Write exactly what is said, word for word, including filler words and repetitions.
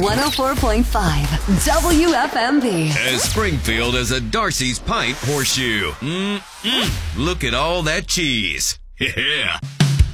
one oh four point five W F M B. As Springfield as a Darcy's Pint horseshoe. Mm-mm. Look at all that cheese. Yeah.